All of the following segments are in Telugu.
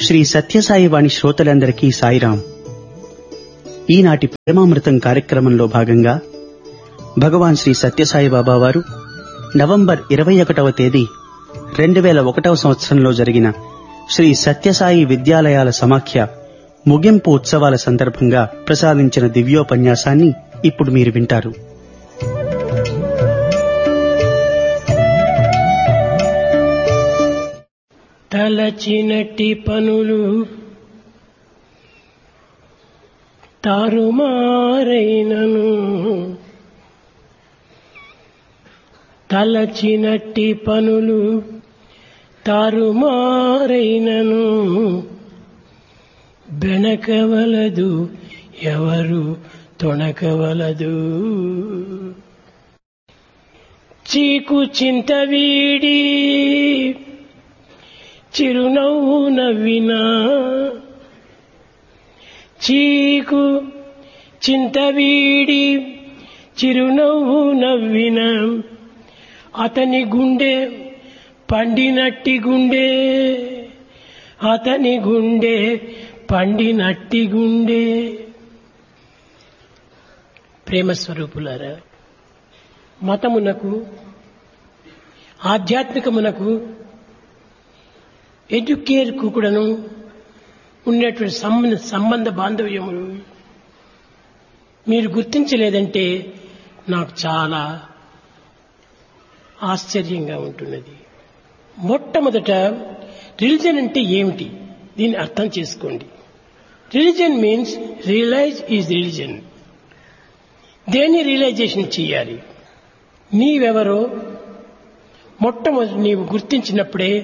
శ్రీ సత్యసాయి వాణి శ్రోతలందరికీ సాయిరాం. ఈనాటి ప్రేమామృతం కార్యక్రమంలో భాగంగా భగవాన్ శ్రీ సత్యసాయి బాబా వారు నవంబర్ 21వ తేదీ 2001వ సంవత్సరంలో జరిగిన శ్రీ సత్యసాయి విద్యాలయాల సమాఖ్య ముగింపు ఉత్సవాల సందర్భంగా ప్రసాదించిన దివ్యోపన్యాసాన్ని ఇప్పుడు మీరు వింటారు. తలచినట్టి పనులు తారుమారైనను, తలచినట్టి పనులు తారుమారైనను, బెనకవలదు ఎవరు తొణకవలదు. చీకు చింత వీడి చిరునవ్వు నవ్వినా, చీకు చింత వీడి చిరునవ్వు నవ్విన అతని గుండె పండినట్టి గుండె, అతని గుండె పండినట్టి గుండె. ప్రేమస్వరూపులారా, మతమునకు ఆధ్యాత్మికమునకు ఎడ్యుకేర్కు కూడాను ఉన్నటువంటి సంబంధ బాంధవ్యములు మీరు గుర్తించలేదంటే నాకు చాలా ఆశ్చర్యంగా ఉంటున్నది. మొట్టమొదట రిలిజన్ అంటే ఏమిటి, దీన్ని అర్థం చేసుకోండి. Religion means realise is religion. దేన్ని రియలైజేషన్ చేయాలి? నీవెవరో మొట్టమొదటి నీవు గుర్తించినప్పుడే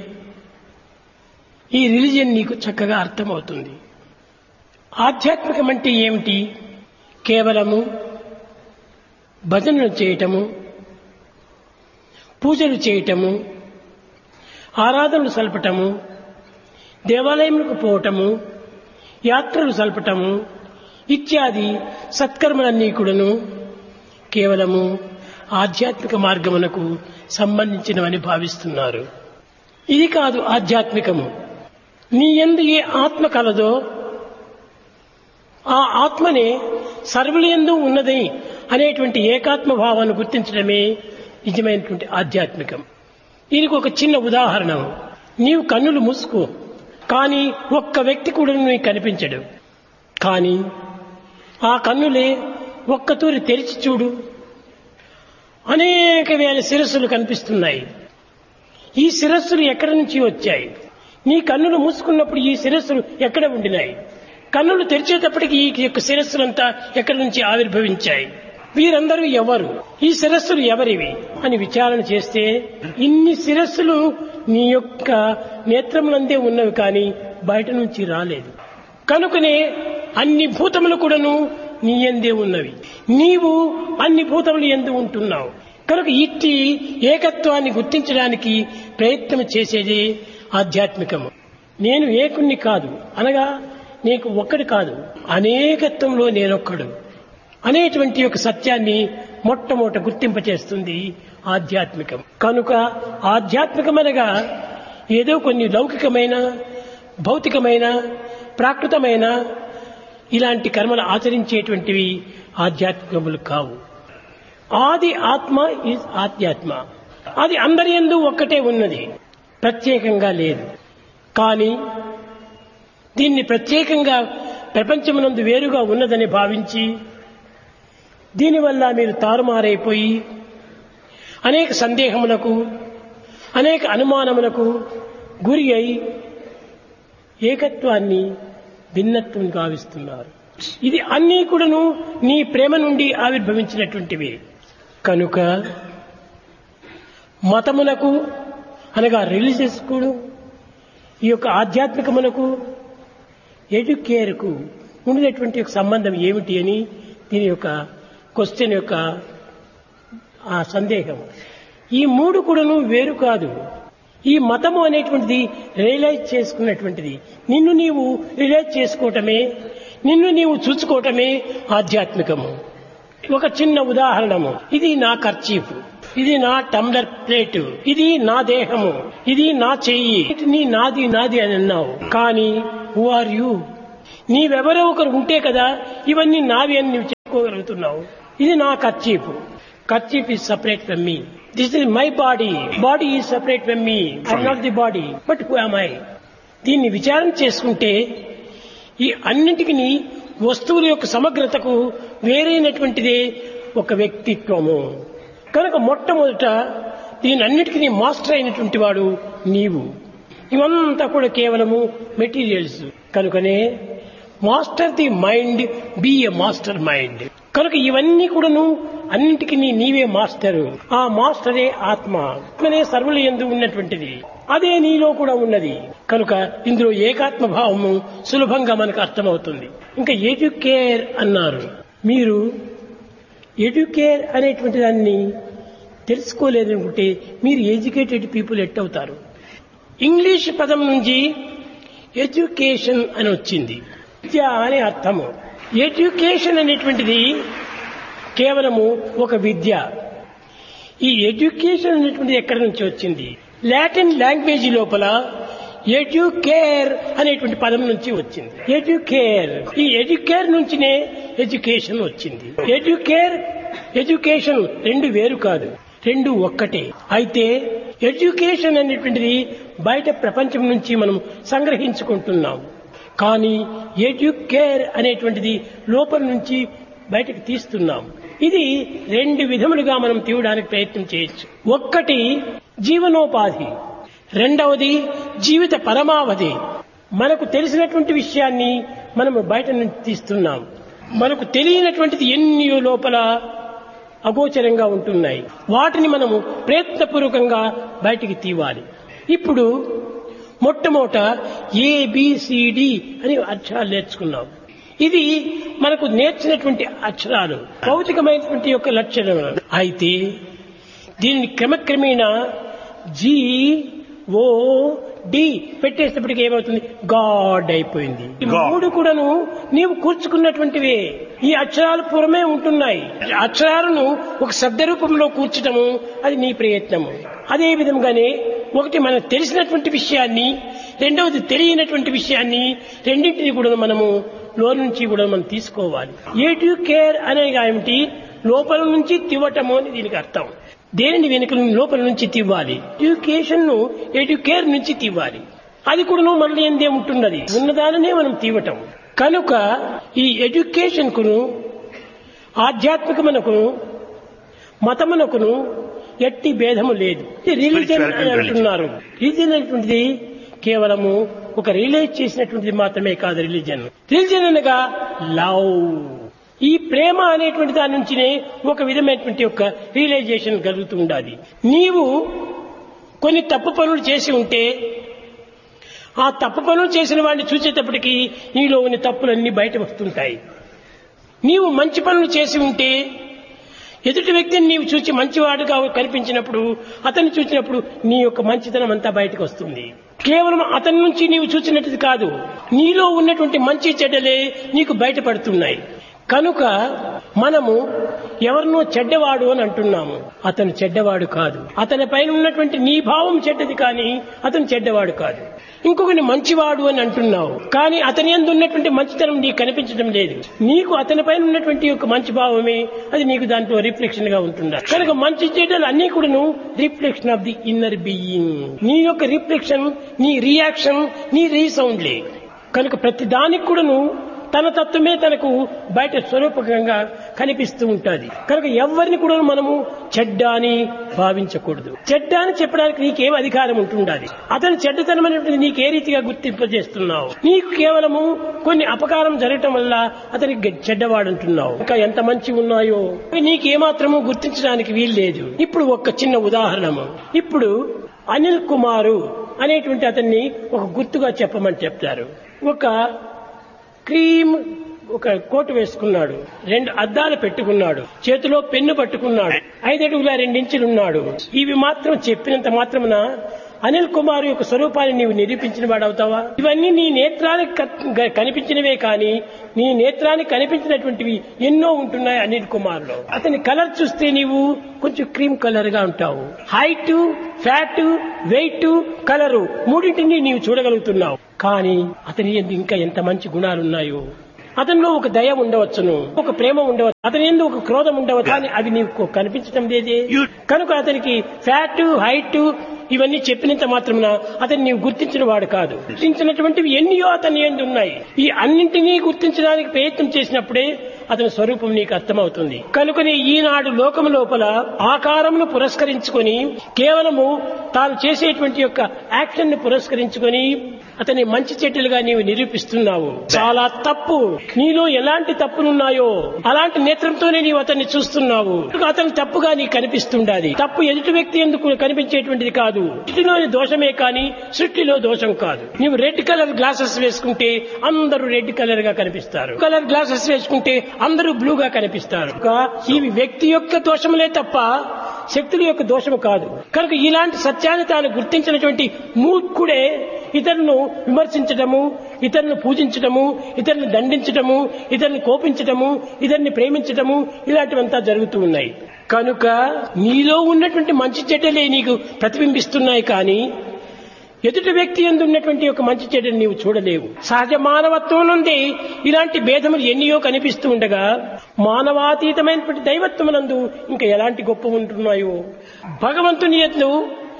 ఈ రిలిజన్ నీకు చక్కగా అర్థమవుతుంది. ఆధ్యాత్మికం అంటే ఏమిటి? కేవలము భజనలు చేయటము, పూజలు చేయటము, ఆరాధనలు సల్పటము, దేవాలయములకు పోవటము, యాత్రలు సల్పటము ఇత్యాది సత్కర్మలన్నీ కూడాను కేవలము ఆధ్యాత్మిక మార్గమునకు సంబంధించినవని భావిస్తున్నారు. ఇది కాదు ఆధ్యాత్మికము. నీ యందు ఏ ఆత్మ కలదో ఆ ఆత్మనే సర్వులందు ఉన్నది అనేటువంటి ఏకాత్మ భావాన్ని గుర్తించడమే నిజమైనటువంటి ఆధ్యాత్మికం. దీనికి ఒక చిన్న ఉదాహరణ. నీవు కన్నులు మూసుకో, కానీ ఒక్క వ్యక్తి కూడా నీకు కనిపించడు. కానీ ఆ కన్నులే ఒక్కతూరి తెరిచి చూడు, అనేక వేల శిరస్సులు కనిపిస్తున్నాయి. ఈ శిరస్సులు ఎక్కడి నుంచి వచ్చాయి? నీ కన్నులు మూసుకున్నప్పుడు ఈ శిరస్సులు ఎక్కడ ఉండినాయి? కన్నులు తెరిచేటప్పటికి ఈ యొక్క శిరస్సులంతా ఎక్కడి నుంచి ఆవిర్భవించాయి? వీరందరూ ఎవరు? ఈ శిరస్సులు ఎవరివి అని విచారణ చేస్తే ఇన్ని శిరస్సులు నీ యొక్క నేత్రములందే ఉన్నవి, కానీ బయట నుంచి రాలేదు. కనుకనే అన్ని భూతములు కూడాను నీ యందే ఉన్నవి, నీవు అన్ని భూతములు యందు ఉంటున్నావు. కనుక ఇట్టి ఏకత్వాన్ని గుర్తించడానికి ప్రయత్నం చేసేది ఆధ్యాత్మికము. నేను ఏకుణ్ణి కాదు అనగా నీకు ఒక్కడు కాదు, అనేకత్వంలో నేనొక్కడు అనేటువంటి ఒక సత్యాన్ని మొట్టమొదట గుర్తింపచేస్తుంది ఆధ్యాత్మికం. కనుక ఆధ్యాత్మికమనగా ఏదో కొన్ని లౌకికమైన, భౌతికమైన, ప్రాకృతమైన ఇలాంటి కర్మలు ఆచరించేటువంటివి ఆధ్యాత్మికములు కావు. ఆది ఆత్మ ఈజ్ ఆధ్యాత్మ. అది అందరి యందు ఒక్కటే ఉన్నది, ప్రత్యేకంగా లేదు. కానీ దీన్ని ప్రత్యేకంగా ప్రపంచమునందు వేరుగా ఉన్నదని భావించి దీనివల్ల మీరు తారుమారైపోయి అనేక సందేహములకు, అనేక అనుమానములకు గురి అయి ఏకత్వాన్ని భిన్నత్వం గావిస్తున్నారు. ఇది అన్నీ కూడాను నీ ప్రేమ నుండి ఆవిర్భవించినటువంటివి. కనుక మతమునకు అనగా రిలీజియస్ కు, ఈ యొక్క ఆధ్యాత్మికమునకు, ఎడ్యుకేర్కు ఉండినటువంటి యొక్క సంబంధం ఏమిటి అని దీని యొక్క క్వశ్చన్ యొక్క ఆ సందేహం. ఈ మూడు కూడాను వేరు కాదు. ఈ మతము అనేటువంటిది రియలైజ్ చేసుకున్నటువంటిది. నిన్ను నీవు రియలైజ్ చేసుకోవటమే, నిన్ను నీవు చూసుకోవటమే ఆధ్యాత్మికము. ఒక చిన్న ఉదాహరణము. ఇది నా కర్చీఫ్. ఇది నా టంబ్లర్ ప్లేటు, ఇది నా దేహము, ఇది నా చెయ్యి, ఇది నాది నాది అని అన్నావు. కానీ హూ ఆర్ యూ? నీవెవరో ఒకరు ఉంటే కదా ఇవన్నీ నావి అని నువ్వు చెప్పుకోగలుగుతున్నావు. ఇది నా kerchief. Kerchief is separate from me. This is my body. Body is separate from me. I'm not the body, but who am I? దీన్ని విచారం చేసుకుంటే ఈ అన్నింటికి వస్తువుల యొక్క సమగ్రతకు వేరైనటువంటిదే ఒక వ్యక్తిత్వము. కనుక మొట్టమొదట దీని అన్నిటికీ మాస్టర్ అయినటువంటి వాడు నీవు. ఇవంతా కూడా కేవలము మెటీరియల్స్. కనుకనే master the mind, be a master mind. కనుక ఇవన్నీ కూడాను అన్నింటికి నీవే మాస్టరు. ఆ మాస్టరే ఆత్మ. ఆత్మనే సర్వుల యందు ఉన్నటువంటిది. అదే నీలో కూడా ఉన్నది. కనుక ఇందులో ఏకాత్మ భావము సులభంగా మనకు అర్థమవుతుంది. ఇంకా ఎడ్యుకేర్ అన్నారు. మీరు ఎడ్యుకేర్ అనేటువంటి దాన్ని తెలుసుకోలేదనుకుంటే మీరు ఎడ్యుకేటెడ్ పీపుల్ ఎట్టవుతారు? ఇంగ్లీష్ పదం నుంచి ఎడ్యుకేషన్ అని వచ్చింది. విద్య అనే అర్థము. ఎడ్యుకేషన్ అనేటువంటిది కేవలము ఒక విద్య. ఈ ఎడ్యుకేషన్ అనేటువంటిది ఎక్కడి నుంచి వచ్చింది? లాటిన్ లాంగ్వేజ్ లోపల ఎడ్యుకేర్ అనేటువంటి పదం నుంచి వచ్చింది. ఎడ్యుకేర్, ఈ ఎడ్యుకేర్ నుంచినే ఎడ్యుకేషన్ వచ్చింది. ఎడ్యుకేర్, ఎడ్యుకేషన్ రెండు వేరు కాదు, రెండు ఒక్కటే. అయితే ఎడ్యుకేషన్ అనేటువంటిది బయట ప్రపంచం నుంచి మనం సంగ్రహించుకుంటున్నాం. కానీ ఎడ్యుకేర్ అనేటువంటిది లోపల నుంచి బయటకు తీస్తున్నాం. ఇది రెండు విధములుగా మనం తీయడానికి ప్రయత్నం చేయొచ్చు. ఒక్కటి జీవనోపాధి, రెండవది జీవిత పరమావధి. మనకు తెలిసినటువంటి విషయాన్ని మనము బయట నుంచి తీస్తున్నాం. మనకు తెలియనటువంటిది ఎన్ని లోపల అగోచరంగా ఉంటున్నాయి. వాటిని మనము ప్రయత్నపూర్వకంగా బయటికి తీవాలి. ఇప్పుడు మొట్టమొదట ఏబిసిడి అని అక్షరాలు నేర్చుకున్నాం. ఇది మనకు నేర్చినటువంటి అక్షరాలు, భౌతికమైనటువంటి యొక్క లక్షణాలు. అయితే దీనిని క్రమక్రమేణా GOD పెట్టేసేపటికి ఏమవుతుంది? గాడ్ అయిపోయింది. ఈ మూడు కూడాను నీవు కూర్చుకున్నటువంటివే. ఈ అక్షరాలు పూర్వమే ఉంటున్నాయి. అక్షరాలను ఒక శబ్ద రూపంలో కూర్చటము అది నీ ప్రయత్నము. అదే విధంగానే ఒకటి మనకు తెలిసినటువంటి విషయాన్ని, రెండవది తెలియనటువంటి విషయాన్ని, రెండింటినీ కూడా మనము లోన నుంచి కూడా మనం తీసుకోవాలి. ఎడ్యుకేర్ అనేది ఏమిటి? లోపల నుంచి తివ్వటము అని దీనికి అర్థం. దేనిని వెనుక లోపల నుంచి తివ్వాలి. ఎడ్యుకేషన్ ను ఎడ్యుకేర్ నుంచి తివ్వాలి. అది కూడా మనలో ఎందే ఉంటున్నది. ఉన్నదాననే మనం తీవటం. కనుక ఈ ఎడ్యుకేషన్ కును, ఆధ్యాత్మికమునకును, మతమునకును ఎట్టి భేదము లేదు. రిలీజన్ అని అంటున్నారు. రిలీజన్ అనేటువంటిది కేవలము ఒక రియలైజ్ చేసినటువంటిది మాత్రమే కాదు. రిలీజన్, రిలీజన్ అనగా లవ్. ఈ ప్రేమ అనేటువంటి దాని నుంచినే ఒక విధమైనటువంటి యొక్క రియలైజేషన్ కలుగుతూ ఉండాలి. నీవు కొన్ని తప్పు పనులు చేసి ఉంటే ఆ తప్పు పనులు చేసిన వాడిని చూసేటప్పటికీ నీలో ఉన్న తప్పులన్నీ బయట వస్తుంటాయి. నీవు మంచి పనులు చేసి ఉంటే ఎదుటి వ్యక్తిని నీవు చూచి మంచివాడుగా కనిపించినప్పుడు, అతన్ని చూసినప్పుడు నీ యొక్క మంచితనం అంతా బయటకు వస్తుంది. కేవలం అతని నుంచి నీవు చూసినట్టు కాదు, నీలో ఉన్నటువంటి మంచి చెడ్డలే నీకు బయటపడుతున్నాయి. కనుక మనము ఎవరినో చెడ్డవాడు అని అంటున్నాము. అతను చెడ్డవాడు కాదు. అతని పైన ఉన్నటువంటి నీ భావం చెడ్డది, కానీ అతను చెడ్డవాడు కాదు. ఇంకొకరిని మంచివాడు అని అంటున్నావు, కానీ అతని యందు ఉన్నటువంటి మంచితనం నీకు కనిపించడం లేదు. నీకు అతని పైన ఉన్నటువంటి యొక్క మంచి భావమే అది నీకు దాంట్లో రిఫ్లెక్షన్ గా ఉంటుందా. కనుక మంచి చెడ్డలు అన్ని కూడాను reflection of the inner being. నీ యొక్క రిఫ్లెక్షన్, నీ రియాక్షన్, నీ రీసౌండ్లే. కనుక ప్రతి దానికి కూడాను తన తత్వమే తనకు బయట స్వరూపకంగా కనిపిస్తూ ఉంటుంది. కనుక ఎవరిని కూడా మనము చెడ్డ అని భావించకూడదు. చెడ్డ అని చెప్పడానికి నీకేం అధికారం ఉంటుండాలి? అతని చెడ్డతనం అనేటువంటి నీకు ఏ రీతిగా గుర్తింపజేస్తున్నావు? నీకు కేవలము కొన్ని అపకారం జరగటం వల్ల అతనికి చెడ్డవాడు అంటున్నావు. ఇంకా ఎంత మంచి ఉన్నాయో నీకేమాత్రము గుర్తించడానికి వీల్లేదు. ఇప్పుడు ఒక చిన్న ఉదాహరణము. ఇప్పుడు అనిల్ కుమారు అనేటువంటి అతన్ని ఒక గుర్తుగా చెప్పమని చెప్తారు. ఒక క్రీమ్ ఒక కోటు వేసుకున్నాడు, 2 అద్దాలు పెట్టుకున్నాడు, చేతిలో పెన్ను పట్టుకున్నాడు, 5 అడుగుల 2 ఇంచులున్నాడు. ఇవి మాత్రం చెప్పినంత మాత్రమున అనిల్ కుమార్ యొక్క స్వరూపాన్ని నీవు నిరూపించిన వాడవుతావా? ఇవన్నీ నీ నేత్రానికి కనిపించినవే కానీ నీ నేత్రానికి కనిపించినటువంటివి ఎన్నో ఉంటున్నాయి అనిల్ కుమార్ లో. అతని కలర్ చూస్తే నీవు కొంచెం క్రీమ్ కలర్ గా ఉంటావు. హైట్, ఫ్యాట్, వెయిట్, కలరు మూడింటిని నీవు చూడగలుగుతున్నావు. కానీ అతని ఇంకా ఎంత మంచి గుణాలున్నాయో. అతనిలో ఒక దయ ఉండవచ్చును, ఒక ప్రేమ ఉండవచ్చు, అతని ఎందు ఒక క్రోధం ఉండవచ్చు, కానీ అవి నీకు కనిపించడం లేదే. కనుక అతనికి ఫ్యాట్, హైట్ ఇవన్నీ చెప్పినంత మాత్రమున అతన్ని నీవు గుర్తించిన వాడు కాదు. గుర్తించినటువంటివి ఎన్నో అతని ఎందు ఉన్నాయి. ఈ అన్నింటినీ గుర్తించడానికి ప్రయత్నం చేసినప్పుడే అతని స్వరూపం నీకు అర్థమవుతుంది. కనుకనే ఈనాడు లోకం లోపల ఆకారమును పురస్కరించుకొని కేవలము తాను చేసేటువంటి యొక్క యాక్షన్ ని పురస్కరించుకొని అతని మంచి చెట్టులుగా నీవు నిరూపిస్తున్నావు. చాలా తప్పు. నీలో ఎలాంటి తప్పులున్నాయో అలాంటి నేత్రంతోనే నీవు అతన్ని చూస్తున్నావు. అతను తప్పుగా నీకు కనిపిస్తుండాలి. తప్పు ఎదుటి వ్యక్తి ఎందుకు కనిపించేటువంటిది కాదు. సృష్టిలోని దోషమే కానీ సృష్టిలో దోషం కాదు. నీవు రెడ్ కలర్ గ్లాసెస్ వేసుకుంటే అందరూ రెడ్ కలర్ గా కనిపిస్తారు. కలర్ గ్లాసెస్ వేసుకుంటే అందరూ బ్లూగా కనిపిస్తారు. ఇవి వ్యక్తి యొక్క దోషములే తప్ప శక్తుల యొక్క దోషము కాదు. కనుక ఇలాంటి సత్యాన్ని తాను గుర్తించినటువంటి మూర్ఖుడే ఇతరులను విమర్శించడము, ఇతరులను పూజించడము, ఇతరులను దండించడము, ఇతరులను కోపించడము, ఇతరుని ప్రేమించడము ఇలాంటివంతా జరుగుతూ ఉన్నాయి. కనుక నీలో ఉన్నటువంటి మంచి చెడ్డలే నీకు ప్రతిబింబిస్తున్నాయి కానీ ఎదుటి వ్యక్తి యందు ఉన్నటువంటి ఒక మంచి చెడ్డని నీవు చూడలేవు. సహజ మానవత్వం నుండి ఇలాంటి భేదములు ఎన్నో కనిపిస్తూ ఉండగా మానవాతీతమైనటువంటి దైవత్వమునందు ఇంకా ఎలాంటి గొప్ప ఉంటున్నాయో. భగవంతుని యందు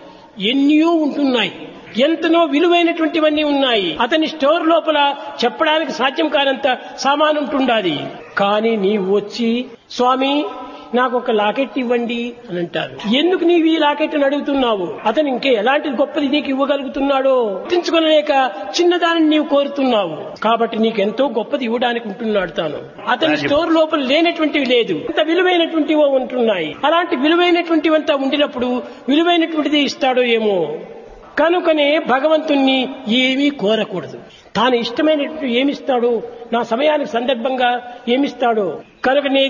ఎన్నో ఉంటున్నాయి, ఎంతనో విలువైనటువంటివన్నీ ఉన్నాయి. అతని స్టోర్ లోపల చెప్పడానికి సాధ్యం కానంత సామాను ఉంటుండాలి. కానీ నీవు వచ్చి స్వామి నాకు ఒక లాకెట్ ఇవ్వండి అని అంటారు. ఎందుకు నీవు ఈ లాకెట్ అని అడుగుతున్నావు? అతను ఇంకే ఎలాంటి గొప్పది నీకు ఇవ్వగలుగుతున్నాడో గుర్తించుకోలేక చిన్నదానిని నీవు కోరుతున్నావు. కాబట్టి నీకెంతో గొప్పది ఇవ్వడానికి ఉంటున్నాడు తాను. అతని స్టోర్ లోపల లేనటువంటివి లేదు, ఇంత విలువైనటువంటివో ఉంటున్నాయి. అలాంటి విలువైనటువంటివంతా ఉండినప్పుడు విలువైనటువంటిది ఇస్తాడో ఏమో. కనుకనే భగవంతుణ్ణి ఏమీ కోరకూడదు. తాను ఇష్టమైనటువంటి ఏమిస్తాడో, నా సమయానికి సందర్భంగా ఏమిస్తాడో. కనుక నే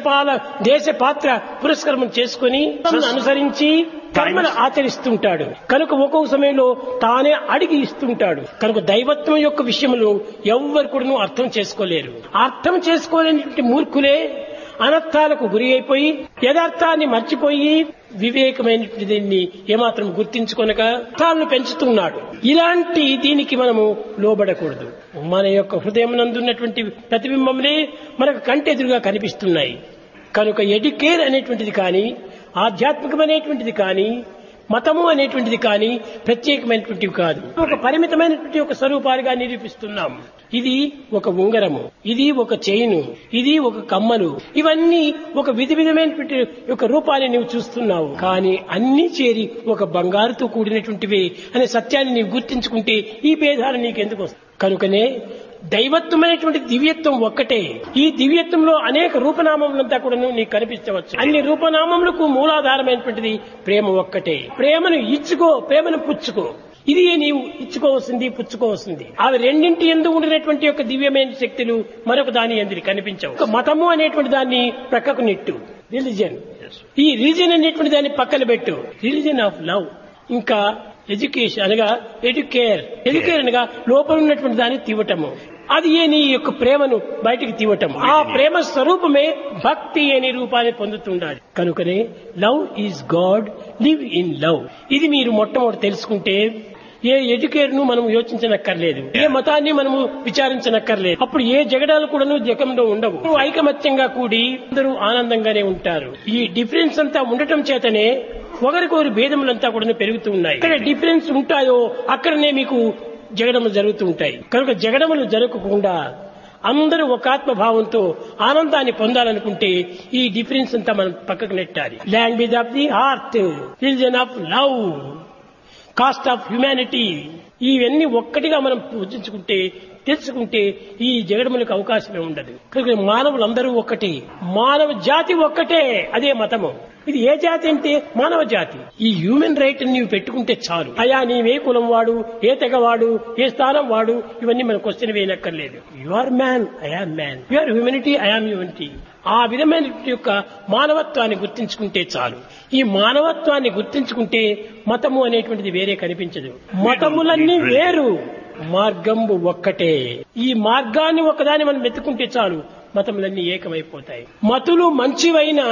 దేశ పాత్ర పురస్కారం చేసుకుని అనుసరించి కర్మను ఆచరిస్తుంటాడు. కనుక ఒక్కొక్క సమయంలో తానే అడిగి ఇస్తుంటాడు. కనుక దైవత్వం యొక్క విషయంలో ఎవ్వరు కూడా అర్థం చేసుకోలేరు. అర్థం చేసుకోలేనటువంటి మూర్ఖులే అనర్థాలకు గురి అయిపోయి యథార్థాన్ని మర్చిపోయి వివేకమైనటువంటి దీన్ని ఏమాత్రం గుర్తించుకొనక అర్థాలను పెంచుతున్నాడు. ఇలాంటి దీనికి మనము లోబడకూడదు. మన యొక్క హృదయం నందున్నటువంటి ప్రతిబింబములే మనకు కంటెదురుగా కనిపిస్తున్నాయి. కనుక ఎడ్యుకేర్ అనేటువంటిది కానీ, ఆధ్యాత్మికమైనటువంటిది కానీ, మతము అనేటువంటిది కానీ ప్రత్యేకమైనటువంటివి కాదు. ఒక పరిమితమైనటువంటి ఒక స్వరూపాలుగా నిరూపిస్తున్నాం. ఇది ఒక ఉంగరము, ఇది ఒక చైను, ఇది ఒక కమ్మలు, ఇవన్నీ ఒక విధమైనటువంటి ఒక రూపాన్ని నీవు చూస్తున్నావు. కానీ అన్ని చేరి ఒక బంగారుతో కూడినటువంటివే అనే సత్యాన్ని నీవు గుర్తించుకుంటే ఈ భేదాలు నీకెందుకు వస్తాయి? కనుకనే దైవత్వం అనేటువంటి దివ్యత్వం ఒక్కటే. ఈ దివ్యత్వంలో అనేక రూపనామములంతా కూడా నీకు కనిపించవచ్చు. అన్ని రూపనామములకు మూలాధారమైనటువంటిది ప్రేమ ఒక్కటే. ప్రేమను ఇచ్చుకో, ప్రేమను పుచ్చుకో. ఇది నీవు ఇచ్చుకోవాల్సింది, పుచ్చుకోవాల్సింది. అవి రెండింటి యందు ఉండినటువంటి యొక్క దివ్యమైన శక్తులు మరొక దాని యందు కనిపించవు. ఒక మతము అనేటువంటి దాన్ని ప్రక్కకు నెట్టు, రిలీజియన్. ఈ రిలీజియన్ అనేటువంటి దాన్ని పక్కన పెట్టు, రిలీజియన్ ఆఫ్ లవ్. ఇంకా ఎడ్యుకేషన్ అనగా ఎడ్యుకేర్ అనగా లోపల ఉన్నటువంటి దాన్ని తీవటము. అది నీ యొక్క ప్రేమను బయటికి తీవటం. ఆ ప్రేమ స్వరూపమే భక్తి అనే రూపాన్ని పొందుతుండాలి. కనుకనే love is God, live in love. ఇది మీరు మొట్టమొదటి తెలుసుకుంటే ఏ ఎడ్యుకేటర్ను మనం యోచించనక్కర్లేదు, ఏ మతాన్ని మనము విచారించనక్కర్లేదు. అప్పుడు ఏ జగడాలు కూడా జగంలో ఉండవు. ఐకమత్యంగా కూడి అందరూ ఆనందంగానే ఉంటారు. ఈ డిఫరెన్స్ అంతా ఉండటం చేతనే ఒకరికొకరు భేదములంతా కూడా పెరుగుతూ ఉన్నాయి. ఎక్కడ డిఫరెన్స్ ఉంటాయో అక్కడనే మీకు జగడములు జరుగుతూ ఉంటాయి. కనుక జగడములు జరగకుండా అందరూ ఒక ఆత్మభావంతో ఆనందాన్ని పొందాలనుకుంటే ఈ డిఫరెన్స్ అంతా మనం పక్కకు నెట్టాలి. Language of the heart, religion of love, cost of humanity, ఇవన్నీ ఒక్కటిగా మనం పూజించుకుంటే తెలుసుకుంటే ఈ జగడములకు అవకాశమే ఉండదు. కనుక మానవులందరూ ఒక్కటి, మానవ జాతి ఒక్కటే, అదే మతము. ఇది ఏ జాతి అంటే మానవ జాతి. ఈ హ్యూమన్ రైట్ నీవు పెట్టుకుంటే చాలు. అయా నీవే కులం వాడు, ఏ తెగవాడు, ఏ స్థానం వాడు, ఇవన్నీ మన question వేయనక్కర్లేదు. You are man, I am man. You are humanity, I am humanity. ఆ విధమైన యొక్క మానవత్వాన్ని గుర్తించుకుంటే చాలు. ఈ మానవత్వాన్ని గుర్తించుకుంటే మతము అనేటువంటిది వేరే కనిపించదు. మతములన్నీ వేరు, మార్గంబు ఒక్కటే. ఈ మార్గాన్ని ఒకదాన్ని మనం వెతుకుంటే చాలు, మతములన్నీ ఏకమైపోతాయి. మతులు మంచివైనా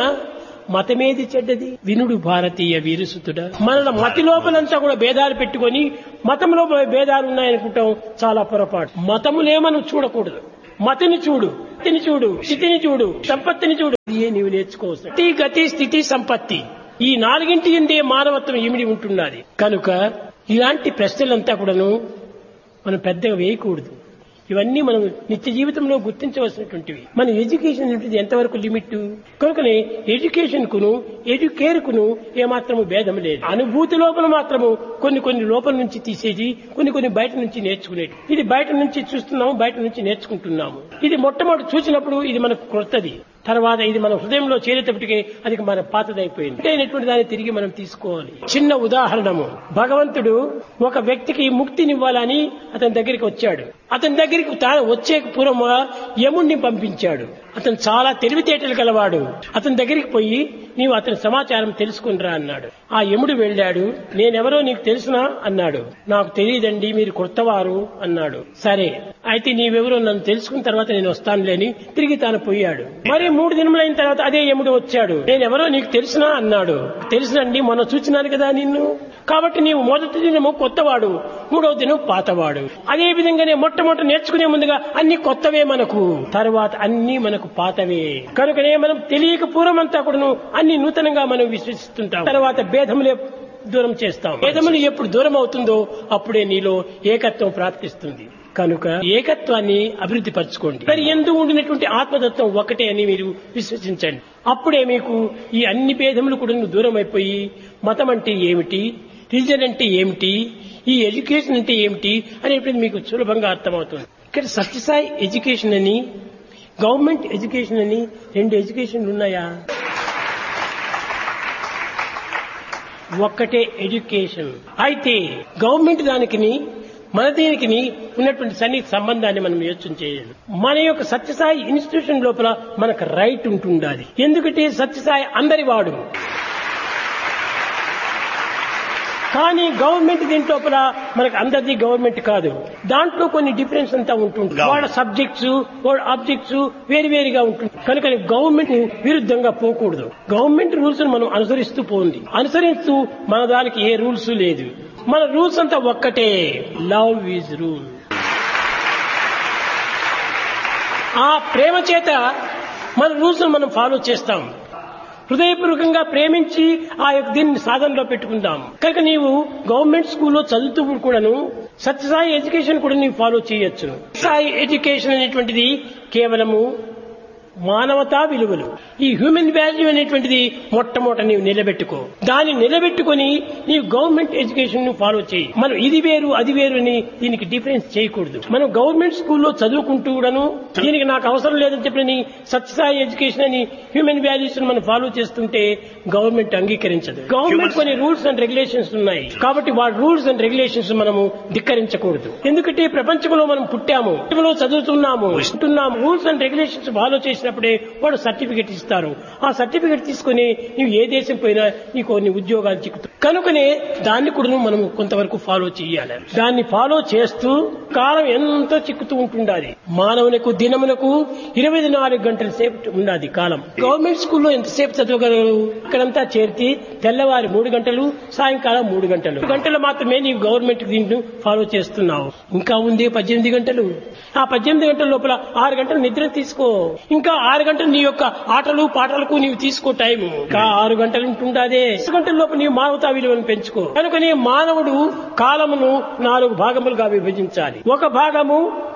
మతమేది చెడ్డది? వినుడు భారతీయ వీరసుతుడా. మన మతి లోపలంతా కూడా భేదాలు పెట్టుకొని మతం లోపల భేదాలు ఉన్నాయనుకుంటాం, చాలా పొరపాటు. మతములేమను చూడకూడదు, మతిని చూడు, స్థితిని చూడు, స్థితిని చూడు, సంపత్తిని చూడు. ఇదే నీవు నేర్చుకోవచ్చు. స్థితి, గతి, స్థితి, సంపత్తి, ఈ నాలుగింటి ఎందే మానవత్వం ఇమిడి ఉంటున్నది. కనుక ఇలాంటి ప్రశ్నలంతా కూడాను మనం పెద్దగా వేయకూడదు. ఇవన్నీ మనం నిత్య జీవితంలో గుర్తించవలసినటువంటివి. మన ఎడ్యుకేషన్ అనేది ఎంతవరకు లిమిట్? కనుకనే ఎడ్యుకేషన్ కును ఎడ్యుకేర్ కును ఏమాత్రము భేదం లేదు. అనుభూతి లోపల మాత్రము కొన్ని లోపల నుంచి తీసేది, కొన్ని బయట నుంచి నేర్చుకునేది. ఇది బయట నుంచి చూస్తున్నాము, బయట నుంచి నేర్చుకుంటున్నాము. ఇది మొట్టమొదటి చూసినప్పుడు ఇది మనకు కొత్తది, తర్వాత ఇది మన హృదయంలో చేరేటప్పటికే అది మన పాతదైపోయింది. అయినటువంటి దాన్ని తిరిగి మనం తీసుకోవాలి. చిన్న ఉదాహరణము, భగవంతుడు ఒక వ్యక్తికి ముక్తినివ్వాలని అతని దగ్గరికి వచ్చాడు. అతని దగ్గరికి వచ్చే పూర్వముగా యముణ్ణి పంపించాడు. అతను చాలా తెలివితేటలు గలవాడు. అతని దగ్గరికి పోయి నీవు అతని సమాచారం తెలుసుకునిరా అన్నాడు. ఆ యముడు వెళ్ళాడు. నేనెవరో నీకు తెలుసునా అన్నాడు. నాకు తెలియదండి, మీరు కొత్తవారు అన్నాడు. సరే అయితే నీవెవరో నన్ను తెలుసుకున్న తర్వాత నేను వస్తానులేని తిరిగి తాను పోయాడు. మరి 3 దినములైన తర్వాత అదే యముడు వచ్చాడు. నేనెవరో నీకు తెలుసునా అన్నాడు. తెలుసునండి, మొన్న చూచినాను కదా నిన్ను. కాబట్టి నీవు మొదటి దినము కొత్తవాడు, 3వ దినం పాతవాడు. అదే విధంగానే మొట్టమొదటి నేర్చుకునే ముందుగా అన్ని కొత్తవే మనకు, తర్వాత అన్ని మనకు పాతవే. కనుకనే మనం తెలియక పూర్వమంతా కూడాను అన్ని నూతనంగా మనం విశ్వసిస్తుంటాం. తర్వాత భేదములే దూరం చేస్తాం. భేదములు ఎప్పుడు దూరం అవుతుందో అప్పుడే నీలో ఏకత్వం ప్రాప్తిస్తుంది. కనుక ఏకత్వాన్ని అభివృద్ధి పరచుకోండి. మరి ఎందుకు ఉండినటువంటి ఆత్మతత్వం ఒకటే అని మీరు విశ్వసించండి. అప్పుడే మీకు ఈ అన్ని భేదములు కూడా దూరం అయిపోయి మతం అంటే ఏమిటి, రిలీజన్ అంటే ఏమిటి, ఈ ఎడ్యుకేషన్ అంటే ఏమిటి అనేటువంటి మీకు సులభంగా అర్థమవుతుంది. ఇక్కడ సత్యసాయి ఎడ్యుకేషన్ అని, గవర్నమెంట్ ఎడ్యుకేషన్ అని 2 ఎడ్యుకేషన్లు ఉన్నాయా? ఒక్కటే ఎడ్యుకేషన్. అయితే గవర్నమెంట్ దానికి మన దీనికి ఉన్నటువంటి సన్నిహిత సంబంధాన్ని మనం యోచన చేయాలి. మన యొక్క సత్యసాయి ఇన్స్టిట్యూషన్ లోపల మనకు రైట్ ఉంటుండాలి. ఎందుకంటే సత్యసాయి అందరి వాడు. కానీ గవర్నమెంట్ దీంట్లోపల మనకు అందరిది గవర్నమెంట్ కాదు. దాంట్లో కొన్ని డిఫరెన్స్ అంతా ఉంటుంది. వాళ్ళ సబ్జెక్ట్స్, వాళ్ళ ఆబ్జెక్ట్స్ వేరువేరుగా ఉంటుంది. కనుక గవర్నమెంట్ విరుద్ధంగా పోకూడదు. గవర్నమెంట్ రూల్స్ మనం అనుసరిస్తూ పోండి. అనుసరిస్తూ మన దానికి ఏ రూల్స్ లేదు. మన రూల్స్ అంతా ఒక్కటే, లవ్ ఈజ్ రూల్. ఆ ప్రేమ చేత మన రూల్స్ మనం ఫాలో చేస్తాం. హృదయపూర్వకంగా ప్రేమించి ఆ యొక్క దీన్ని సాధనలో పెట్టుకుందాం. కనుక నీవు గవర్నమెంట్ స్కూల్లో చదువుతూ కూడాను సత్యసాయి ఎడ్యుకేషన్ కూడా నీవు ఫాలో చేయొచ్చు. సాయి ఎడ్యుకేషన్ అనేటువంటిది కేవలము మానవతా విలువలు, ఈ హ్యూమన్ వాల్యూ అనేటువంటిది మొట్టమొదట నీవు నిలబెట్టుకో. దాన్ని నిలబెట్టుకుని నీవు గవర్నమెంట్ ఎడ్యుకేషన్ ను ఫాలో చేయి. మనం ఇది వేరు అది వేరు అని దీనికి డిఫరెన్స్ చేయకూడదు. మనం గవర్నమెంట్ స్కూల్లో చదువుకుంటూ కూడాను దీనికి నాకు అవసరం లేదని చెప్పని సత్యసాయి ఎడ్యుకేషన్ అని హ్యూమన్ వాల్యూస్ మనం ఫాలో చేస్తుంటే గవర్నమెంట్ అంగీకరించదు. గవర్నమెంట్ కొన్ని రూల్స్ అండ్ రెగ్యులేషన్స్ ఉన్నాయి. కాబట్టి వాటి రూల్స్ అండ్ రెగ్యులేషన్స్ మనము ధిక్కరించకూడదు. ఎందుకంటే ప్రపంచంలో మనం పుట్టాము, చదువుతున్నాము, రూల్స్ అండ్ రెగ్యులేషన్స్ ఫాలో చేసి చేసినప్పుడే వాడు సర్టిఫికెట్ ఇస్తారు. ఆ సర్టిఫికెట్ తీసుకుని నీవు ఏ దేశం పోయినా నీకు కొన్ని ఉద్యోగాలు చిక్కుతాయి. కనుకనే దాన్ని కూడా మనం కొంతవరకు ఫాలో చేయాలి. దాన్ని ఫాలో చేస్తూ కాలం ఎంతో చిక్కుతూ ఉంటుండాలి. మానవులకు దినమునకు 24 గంటల సేపు ఉన్నది కాలం. గవర్నమెంట్ స్కూల్లో ఎంతసేపు చదవగలరు? ఇక్కడంతా చేర్చి తెల్లవారి 3 గంటలు, సాయంకాలం 3 గంటలు. 3 గంటలు మాత్రమే నీవు గవర్నమెంట్ దీన్ని ఫాలో చేస్తున్నావు. ఇంకా ఉంది 18 గంటలు. ఆ 18 గంటల లోపల 6 గంటలు నిద్ర తీసుకో. ఇంకా 6 గంటలు నీ యొక్క ఆటలు పాటలకు నీవు తీసుకో టైం. ఇంకా 6 గంటలు ఉంటుండాదే. 6 గంటల లోపల నీవు మానవతా విలువను పెంచుకో. కనుకనే మానవుడు కాలమును 4 భాగములుగా విభజించాలి. ఒక భాగము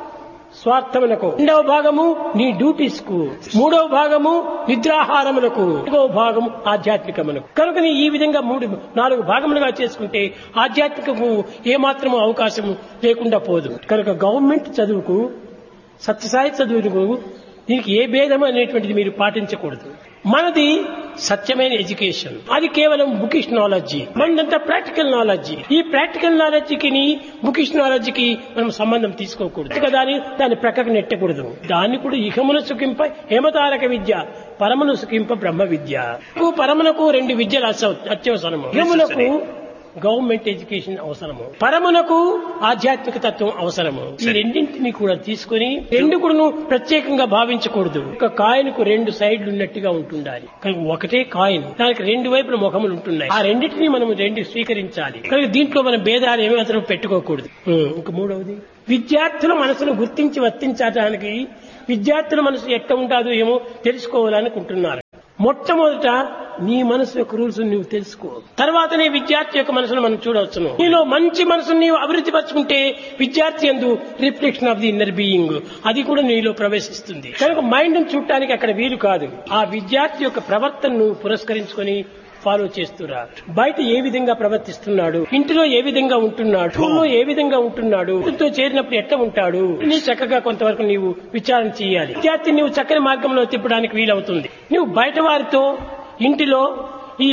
స్వార్థములకు, రెండవ భాగము నీ డ్యూటీస్ కు, మూడవ భాగము నిద్రాహారములకు, నాలుగవ భాగము ఆధ్యాత్మికములకు. కనుక ఈ విధంగా 4 భాగములుగా చేసుకుంటే ఆధ్యాత్మికము ఏమాత్రము అవకాశం లేకుండా పోదు. కనుక గవర్నమెంట్ చదువుకు, సత్యసాయి చదువుకు దీనికి ఏ భేదం అనేటువంటిది మీరు పాటించకూడదు. మనది సత్యమైన ఎడ్యుకేషన్, అది కేవలం బుకిష్ నాలెడ్జి. మనదంతా practical knowledge. ఈ ప్రాక్టికల్ నాలెడ్జికి బుకిష్ నాలెడ్జికి మనం సంబంధం తీసుకోకూడదు కదా, దాన్ని ప్రక్కకు నెట్టకూడదు. దాన్ని కూడా ఇహమును సుఖింప హేమతారక విద్య, పరమును సుఖింప బ్రహ్మ విద్య. పరమునకు 2 విద్యలు అత్యవసరము. ఇహమునకు గవర్నమెంట్ ఎడ్యుకేషన్ అవసరము, పరమునకు ఆధ్యాత్మిక తత్వం అవసరము. ఈ రెండింటినీ కూడా తీసుకుని 2 కూడా ప్రత్యేకంగా భావించకూడదు. ఒక కాయిన్కు 2 సైడ్లు ఉన్నట్టుగా ఉంటుండాలి. కనుక ఒకటే కాయిన్, దానికి 2 వైపుల ముఖములు ఉంటున్నాయి. ఆ రెండింటినీ మనం 2 స్వీకరించాలి. కనుక దీంట్లో మనం భేదాలు ఏమాత్రం పెట్టుకోకూడదు. ఇంకా మూడవది, విద్యార్థుల మనసును గుర్తించి వర్తించడానికి విద్యార్థుల మనసు ఎట్లా ఉంటాదో ఏమో తెలుసుకోవాలనుకుంటున్నారు. మొట్టమొదట నీ మనసు యొక్క రూల్స్ నువ్వు తెలుసుకో, తర్వాతనే విద్యార్థి యొక్క మనసును మనం చూడవచ్చును. నీలో మంచి మనసును నీవు అభివృద్ధి పరుచుకుంటే విద్యార్థి యందు reflection of the inner being అది కూడా నీలో ప్రవేశిస్తుంది. కనుక మైండ్ చూడటానికి అక్కడ వీలు కాదు. ఆ విద్యార్థి యొక్క ప్రవర్తనను పురస్కరించుకొని ఫాలో చేస్తురా. బయట ఏ విధంగా ప్రవర్తిస్తున్నాడు, ఇంటిలో ఏ విధంగా ఉంటున్నాడు, స్కూల్లో ఏ విధంగా ఉంటున్నాడు, ఇంటితో చేరినప్పుడు ఎట్లా ఉంటాడు, నీ చక్కగా కొంతవరకు నీవు విచారణ చేయాలి. విద్యార్థిని నీవు చక్కని మార్గంలో తిప్పడానికి వీలవుతుంది. నువ్వు బయట వారితో, ఇంటిలో, ఈ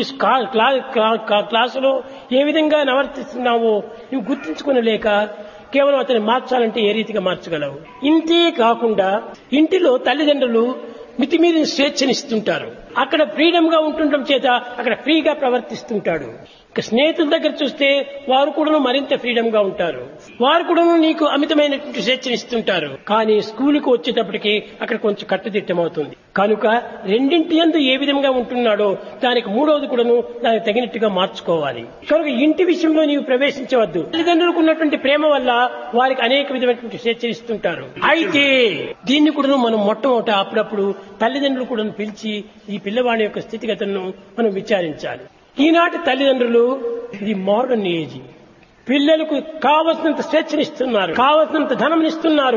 క్లాసులో ఏ విధంగా ప్రవర్తిస్తున్నావో నువ్వు గుర్తించుకునలేక కేవలం అతన్ని మార్చాలంటే ఏ రీతిగా మార్చగలవు. ఇంతే కాకుండా ఇంటిలో తల్లిదండ్రులు మితిమీరిన స్వేచ్ఛనిస్తుంటారు. అక్కడ ఫ్రీడమ్ గా ఉంటుండడం చేత అక్కడ ఫ్రీగా ప్రవర్తిస్తుంటాడు. ఇక స్నేహితుల దగ్గర చూస్తే వారు కూడా మరింత ఫ్రీడమ్ గా ఉంటారు. వారు కూడా నీకు అమితమైనటువంటి స్వేచ్ఛనిస్తుంటారు. కానీ స్కూలుకు వచ్చేటప్పటికి అక్కడ కొంచెం కట్టుదిట్టం అవుతుంది. కనుక రెండింటి యందు ఏ విధంగా ఉంటున్నాడో దానికి మూడవది కూడాను దానికి తగినట్టుగా మార్చుకోవాలి. కనుక ఇంటి విషయంలో నీవు ప్రవేశించవద్దు. తల్లిదండ్రులకు ఉన్నటువంటి ప్రేమ వల్ల వారికి అనేక విధమైనటువంటి స్వేచ్ఛనిస్తుంటారు. అయితే దీన్ని కూడా మనం మొట్టమొదట అప్పుడప్పుడు తల్లిదండ్రులు కూడా పిలిచి ఈ పిల్లవాడి యొక్క స్థితిగతులను మనం విచారించాలి. ఈనాటి తల్లిదండ్రులు ఇది మోడర్న్ ఏజ్, పిల్లలకు కావలసినంత స్వేచ్ఛనిస్తున్నారు, కావలసినంత ధనంనిస్తున్నారు.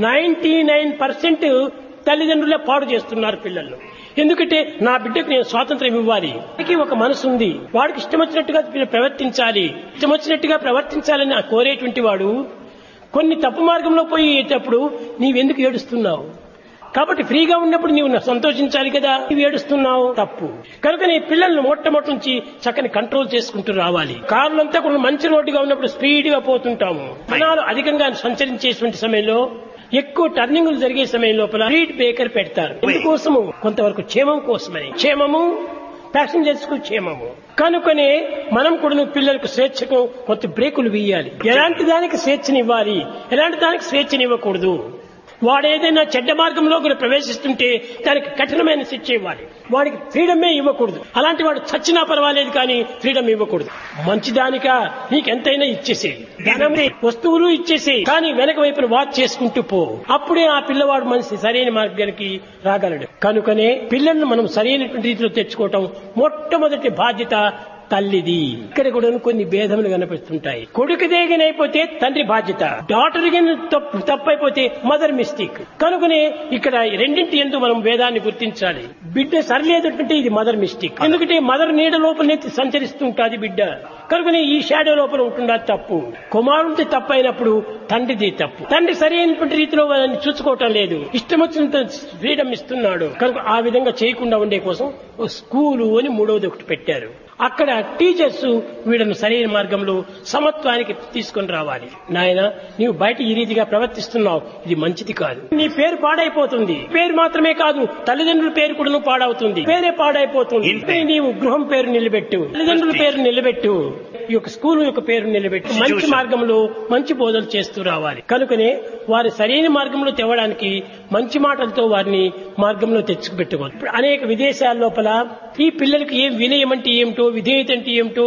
99% తల్లిదండ్రులే పాడు చేస్తున్నారు పిల్లలు. ఎందుకంటే నా బిడ్డకు నేను స్వాతంత్రం ఇవ్వాలి, వాడికి ఒక మనసు ఉంది, వాడికి ఇష్టం వచ్చినట్టుగా ప్రవర్తించాలి, ఇష్టం వచ్చినట్టుగా ప్రవర్తించాలని కోరేటువంటి వాడు కొన్ని తప్పు మార్గంలో పోయేటప్పుడు నీవెందుకు ఏడుస్తున్నావు? కాబట్టి ఫ్రీగా ఉన్నప్పుడు నీవు సంతోషించాలి కదా, నీవు ఏడుస్తున్నావు తప్పు. కనుక నీ పిల్లల్ని మొట్టమొదటి నుంచి చక్కని కంట్రోల్ చేసుకుంటూ రావాలి. కార్లంతా కూడా మంచి రోడ్డుగా ఉన్నప్పుడు స్పీడ్ గా పోతుంటాము. జనాలు అధికంగా సంచరించేటువంటి సమయంలో, ఎక్కువ టర్నింగ్లు జరిగే సమయం లోపల స్పీడ్ బ్రేకర్ పెడతారు. ఎందుకోసము? కొంతవరకు క్షేమం కోసమని. క్షేమము ప్యాసింజర్స్ కు క్షేమము. కనుకనే మనం కూడా పిల్లలకు స్వేచ్ఛకు కొంత బ్రేకులు వేయాలి. ఎలాంటి దానికి స్వేచ్ఛనివ్వాలి, ఎలాంటి దానికి స్వేచ్ఛనివ్వకూడదు. వాడేదైనా చెడ్డ మార్గంలో కూడా ప్రవేశిస్తుంటే దానికి కఠినమైన శిక్ష ఇవ్వాలి. వాడికి ఫ్రీడమే ఇవ్వకూడదు. అలాంటి వాడు చచ్చినా పర్వాలేదు కానీ ఫ్రీడమ్ ఇవ్వకూడదు. మంచిదానిక నీకెంతైనా ఇచ్చేసే, ధనమే వస్తువులు ఇచ్చేసే, కానీ వెనక వైపున వాచ్ చేసుకుంటూ పో. అప్పుడే ఆ పిల్లవాడు మనిషి సరైన మార్గానికి రాగలడు. కనుకనే పిల్లలను మనం సరైనటువంటి రీతిలో తెచ్చుకోవటం మొట్టమొదటి బాధ్యత తల్లిది. ఇక్కడ కూడా కొన్ని భేదములు కనిపిస్తుంటాయి. కొడుకుదేగినైపోతే తండ్రి బాధ్యత, డాటర్ తప్పైపోతే మదర్ మిస్టేక్. కనుకనే ఇక్కడ రెండింటి యందు మనం భేదాన్ని గుర్తించాలి. బిడ్డ సరిలేదంటే ఇది మదర్ మిస్టేక్. ఎందుకంటే మదర్ నీడ లోపల సంచరిస్తుంటాది బిడ్డ. కనుకనే ఈ షాడో లోపల ఉంటుందా తప్పు. కుమారుడిది తప్పు అయినప్పుడు తండ్రిది తప్పు. తండ్రి సరైనటువంటి రీతిలో వాళ్ళని చూసుకోవటం లేదు, ఇష్టం వచ్చినంత ఫ్రీడమ్ ఇస్తున్నాడు. కనుక ఆ విధంగా చేయకుండా ఉండే కోసం స్కూలు అని మూడవది ఒకటి పెట్టారు. అక్కడ టీచర్స్ వీళ్ళను సరైన మార్గంలో సమత్వానికి తీసుకొని రావాలి. నాయన నీవు బయట ఈ రీతిగా ప్రవర్తిస్తున్నావు, ఇది మంచిది కాదు. నీ పేరు పాడైపోతుంది. పేరు మాత్రమే కాదు, తల్లిదండ్రుల పేరు కూడా పాడవుతుంది. పేరే పాడైపోతుంది. నీవు గృహం పేరు నిలబెట్టు, తల్లిదండ్రుల పేరు నిలబెట్టు, ఈ యొక్క స్కూల్ యొక్క పేరు నిలబెట్టు, మంచి మార్గంలో మంచి బోధలు చేస్తూ రావాలి. కనుకనే వారి సరైన మార్గంలో తేవడానికి మంచి మాటలతో వారిని మార్గంలో తెచ్చుకుపెట్టుకోవాలి. ఇప్పుడు అనేక విదేశాల లోపల ఈ పిల్లలకి ఏం వినయం అంటే ఏమిటో, విధేయత అంటే ఏమిటో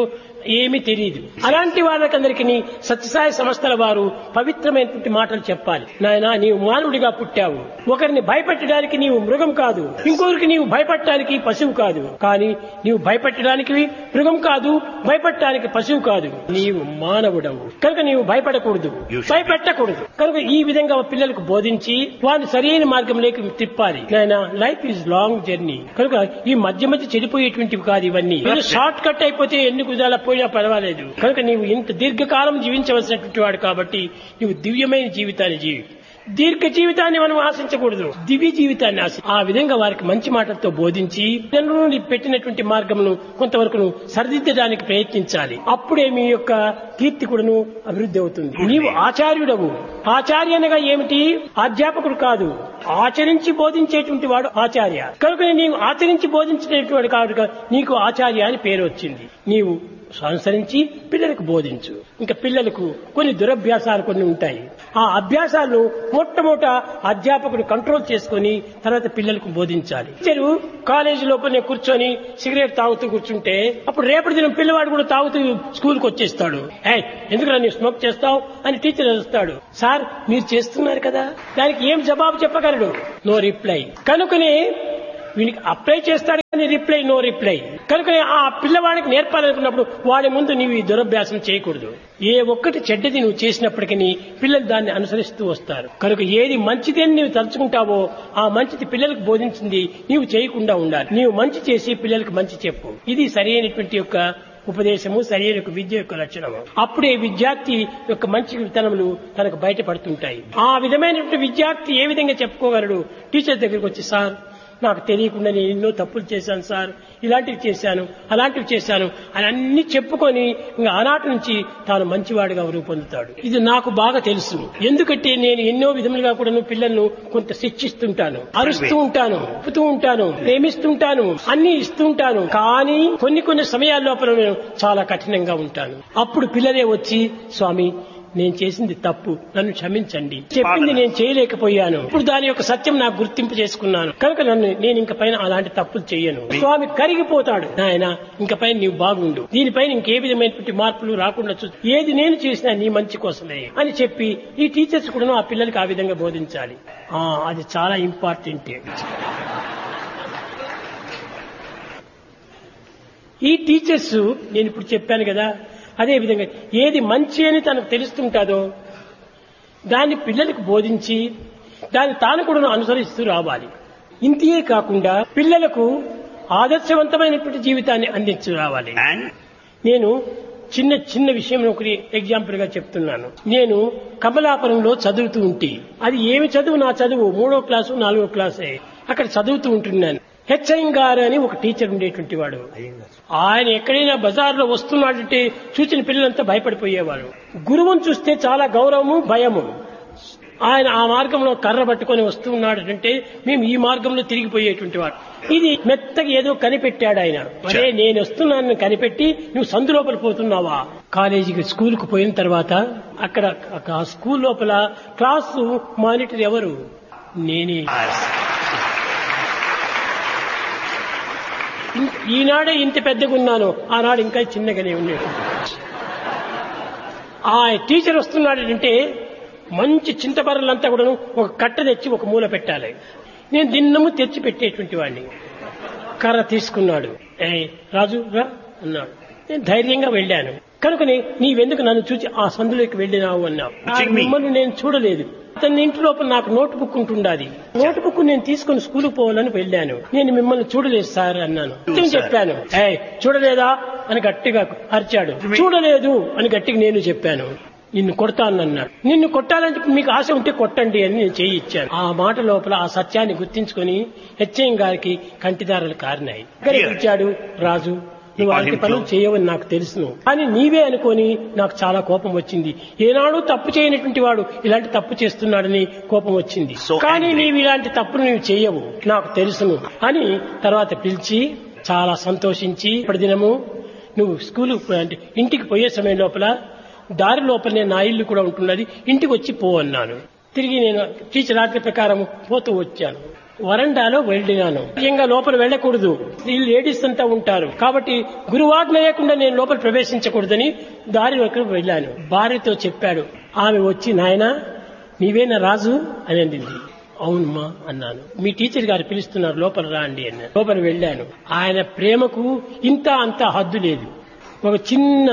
ఏమీ తెలియదు. అలాంటి వాళ్ళకందరికీ సత్యసాయి సంస్థల వారు పవిత్రమైనటువంటి మాటలు చెప్పాలి. నాయనా, నీవు మానవుడిగా పుట్టావు. ఒకరిని భయపెట్టడానికి నీవు మృగం కాదు, ఇంకొకరికి నీవు భయపడటానికి పశువు కాదు. కానీ నీవు భయపెట్టడానికి మృగం కాదు, భయపడటానికి పశువు కాదు. నీవు మానవుడవు కనుక నీవు భయపడకూడదు, భయపెట్టకూడదు. కనుక ఈ విధంగా పిల్లలకు బోధించి వారిని సరైన మార్గంలోకి తిప్పాలి. నాయనా, లైఫ్ ఈజ్ లాంగ్ జర్నీ కనుక ఈ మధ్య మధ్య చెడిపోయేటువంటివి కాదు ఇవన్నీ. షార్ట్ కట్ అయిపోతే ఎన్ని కుదాలా పోయినా పర్వాలేదు. కనుక నీవు ఇంత దీర్ఘకాలం జీవించవలసినటువంటి వాడు కాబట్టి నీవు దివ్యమైన జీవితాన్ని జీవి. దీర్ఘ జీవితాన్ని మనం ఆశించకూడదు, దివ్య జీవితాన్ని ఆశ. ఆ విధంగా వారికి మంచి మాటలతో బోధించి జనులు పెట్టినటువంటి మార్గమును కొంతవరకు సరిదిద్దడానికి ప్రయత్నించాలి. అప్పుడే మీ యొక్క కీర్తి కూడాను అభివృద్ధి అవుతుంది. నీవు ఆచార్యుడవు. ఆచార్య అనగా ఏమిటి? అధ్యాపకుడు కాదు, ఆచరించి బోధించేటువంటి వాడు ఆచార్య. కనుక నీవు ఆచరించి బోధించేటువంటి వాడు కాదు, నీకు ఆచార్య అని పేరు వచ్చింది. నీవు అనుసరించి పిల్లలకు బోధించు. ఇంకా పిల్లలకు కొన్ని దురభ్యాసాలు కొన్ని ఉంటాయి. ఆ అభ్యాసాలను మొట్టమొదట అధ్యాపకుడు కంట్రోల్ చేసుకుని తర్వాత పిల్లలకు బోధించాలి. టీచరు కాలేజీ లోపలనే కూర్చొని సిగరెట్ తాగుతూ కూర్చుంటే అప్పుడు రేపటి దినం పిల్లవాడు కూడా తాగుతూ స్కూల్కి వచ్చేస్తాడు. ఎందుకు నువ్వు స్మోక్ చేస్తావు అని టీచర్ వస్తాడు. సార్, మీరు చేస్తున్నారు కదా, దానికి ఏం జవాబు చెప్పగలడు? No reply. కనుకనే వీనికి అప్లై చేస్తాడు కానీ రిప్లై నో రిప్లై. కనుక ఆ పిల్లవాడికి నేర్పాలనుకున్నప్పుడు వాడి ముందు నీవు ఈ దురభ్యాసం చేయకూడదు. ఏ ఒక్కటి చెడ్డది నువ్వు చేసినప్పటికీ పిల్లలు దాన్ని అనుసరిస్తూ వస్తారు. కనుక ఏది మంచిది అని నువ్వు తలుచుకుంటావో ఆ మంచిది పిల్లలకు బోధించింది నీవు చేయకుండా ఉండాలి. నీవు మంచి చేసి పిల్లలకు మంచి చెప్పు. ఇది సరైనటువంటి యొక్క ఉపదేశము, సరైన విద్య యొక్క లక్షణము. అప్పుడే విద్యార్థి యొక్క మంచి విత్తనములు తనకు బయటపడుతుంటాయి. ఆ విధమైనటువంటి విద్యార్థి ఏ విధంగా చెప్పుకోగలడు? టీచర్ దగ్గరికి వచ్చి, సార్, నాకు తెలియకుండా నేను ఎన్నో తప్పులు చేశాను సార్, ఇలాంటివి చేశాను, అలాంటివి చేశాను అని అన్ని చెప్పుకొని ఇంకా ఆనాటి నుంచి తాను మంచివాడిగా రూపొందుతాడు. ఇది నాకు బాగా తెలుసు. ఎందుకంటే నేను ఎన్నో విధములుగా కూడా పిల్లలను కొంత శిక్షిస్తుంటాను, అరుస్తూ ఉంటాను, చెప్తూ ఉంటాను, ప్రేమిస్తుంటాను, అన్ని ఇస్తుంటాను. కానీ కొన్ని సమయాల లోపల నేను చాలా కఠినంగా ఉంటాను. అప్పుడు పిల్లలే వచ్చి, స్వామి, నేను చేసింది తప్పు, నన్ను క్షమించండి, చెప్పింది నేను చేయలేకపోయాను, ఇప్పుడు దాని యొక్క సత్యం నాకు గుర్తింపు చేసుకున్నాను కనుక నేను ఇంక పైన అలాంటి తప్పులు చెయ్యను. స్వామి కరిగిపోతాడు. నాయన, ఇంక పైన నీవు బాగుండు, దీనిపైన ఇంకే విధమైనటువంటి మార్పులు రాకుండా ఏది నేను చేసినా నీ మంచి కోసమే అని చెప్పి ఈ టీచర్స్ కూడా ఆ పిల్లలకి ఆ విధంగా బోధించాలి. అది చాలా ఇంపార్టెంట్. ఈ టీచర్స్ నేను ఇప్పుడు చెప్పాను కదా, అదే విధంగా ఏది మంచి అని తనకు తెలుస్తుంటాదో దాన్ని పిల్లలకు బోధించి దాన్ని తాను కూడా అనుసరిస్తూ రావాలి. ఇంతే కాకుండా పిల్లలకు ఆదర్శవంతమైనటువంటి జీవితాన్ని అందించు రావాలి. నేను చిన్న విషయం ఒకటి ఎగ్జాంపుల్ గా చెప్తున్నాను. నేను కమలాపురంలో చదువుతూ ఉంటే, అది ఏమి చదువు, నా చదువు 3వ క్లాసు 4వ క్లాసే, అక్కడ చదువుతూ ఉంటున్నాను. హెచ్ఐంగారు అని ఒక టీచర్ ఉండేటువంటి వాడు. ఆయన ఎక్కడైనా బజార్లో వస్తున్నాడంటే చూసిన పిల్లలంతా భయపడిపోయేవారు. గురువును చూస్తే చాలా గౌరవము, భయము. ఆయన ఆ మార్గంలో కర్ర పట్టుకొని వస్తూ ఉన్నాడంటే మేము ఈ మార్గంలో తిరిగిపోయేటువంటి వాడు. ఇది మెత్తగా ఏదో కనిపెట్టాడు ఆయన. అదే నేను వస్తున్నాను కనిపెట్టి నువ్వు సందు లోపల పోతున్నావా? కాలేజీకి స్కూల్కు పోయిన తర్వాత అక్కడ స్కూల్ లోపల క్లాసు మానిటర్ ఎవరు? నేనే. ఈనాడే ఇంత పెద్దగా ఉన్నాను, ఆనాడు ఇంకా చిన్నగానే ఉండేది. ఆ టీచర్ వస్తున్నాడంటే మంచి చింతబర్రలంతా కూడా ఒక కట్ట తెచ్చి ఒక మూల పెట్టాలి. నేను దిన్నము తెచ్చి పెట్టేటువంటి వాడిని. కర్ర తీసుకున్నాడు. రాజు రా అన్నాడు. నేను ధైర్యంగా వెళ్ళాను. కనుకనే నీవెందుకు నన్ను చూసి ఆ సందులోకి వెళ్ళినావు అన్నావు. మిమ్మల్ని నేను చూడలేదు. అతని ఇంటి లోపల నాకు నోట్ బుక్ ఉంటుండాది. నోట్ బుక్ నేను తీసుకుని స్కూల్కి పోవాలని వెళ్ళాను. నేను మిమ్మల్ని చూడలేదు సార్ అన్నాను. చెప్పాను. చూడలేదా అని గట్టిగా అరిచాడు. చూడలేదు అని గట్టిగా నేను చెప్పాను. నిన్ను కొడతానన్నాడు. నిన్ను కొట్టాలంటే మీకు ఆశ ఉంటే కొట్టండి అని నేను చేయి ఇచ్చాను. ఆ మాట లోపల ఆ సత్యాన్ని గుర్తించుకొని హెచ్ఎం గారికి కంటిదారులు కారినాయి. ఇచ్చాడు. రాజు, నువ్వు అలాంటి పనులు చేయవని నాకు తెలుసును, కానీ నీవే అనుకొని నాకు చాలా కోపం వచ్చింది. ఏనాడు తప్పు చేయనటువంటి వాడు ఇలాంటి తప్పు చేస్తున్నాడని కోపం వచ్చింది. కానీ నీవు ఇలాంటి తప్పును నీవు చేయవు, నాకు తెలుసును అని తర్వాత పిలిచి చాలా సంతోషించి, ఇప్పటి దినము నువ్వు స్కూలు అంటే ఇంటికి పోయే సమయం లోపల దారి లోపలనే నా ఇల్లు కూడా ఉంటున్నది, ఇంటికి వచ్చి పో అన్నాను. తిరిగి నేను టీచర్ ఆజ్ఞ ప్రకారం పోతూ వచ్చాను. వరండాలో వెళ్ళినాను. ముఖ్యంగా లోపల వెళ్ళకూడదు, వీళ్ళు లేడీస్ అంతా ఉంటారు కాబట్టి గురువాజ్ఞ లేకుండా నేను లోపల ప్రవేశించకూడదని దారి వరకు వెళ్ళాను. భార్యతో చెప్పాడు. ఆమె వచ్చి, నాయనా నీవేనా రాజు అని అండింది. అవునమ్మా అన్నాను. మీ టీచర్ గారు పిలుస్తున్నారు, లోపల రండి అన్నాను. లోపల వెళ్ళాను. ఆయన ప్రేమకు ఇంత అంత హద్దు లేదు. ఒక చిన్న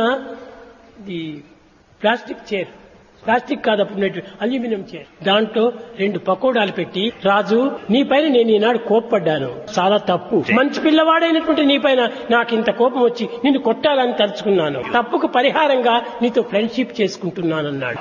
ప్లాస్టిక్ కాదు అప్పుడు అల్యూమినియం చైర్, దాంట్లో 2 పకోడాలు పెట్టి, రాజు నీ పైన నేను ఈనాడు కోప్పడ్డాను, చాలా తప్పు, మంచి పిల్లవాడైనటువంటి నీ పైన నాకు ఇంత కోపం వచ్చి నిన్ను కొట్టాలని తలుచుకున్నాను, తప్పుకు పరిహారంగా నీతో ఫ్రెండ్షిప్ చేసుకుంటున్నానన్నాడు.